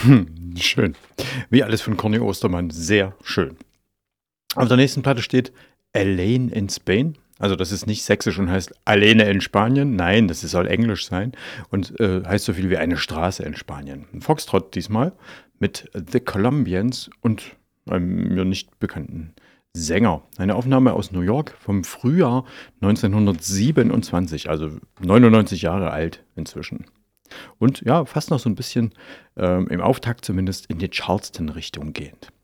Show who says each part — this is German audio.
Speaker 1: Schön. Wie alles von Conny Ostermann, sehr schön. Auf der nächsten Platte steht Elaine in Spain. Also das ist nicht sächsisch und heißt Alene in Spanien. Nein, das soll Englisch sein und heißt so viel wie eine Straße in Spanien. Ein Foxtrot diesmal mit The Colombians und einem mir nicht bekannten Sänger. Eine Aufnahme aus New York vom Frühjahr 1927, also 99 Jahre alt inzwischen. Und ja, fast noch so ein bisschen im Auftakt zumindest in die Charleston-Richtung gehend.